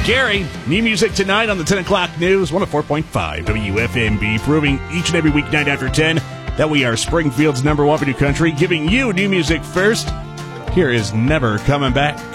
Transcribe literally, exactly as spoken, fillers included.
Gary, new music tonight on the ten o'clock news, one oh four point five W F M B, proving each and every weeknight after ten that we are Springfield's number one for new country, giving you new music first. Here is Never Coming Back.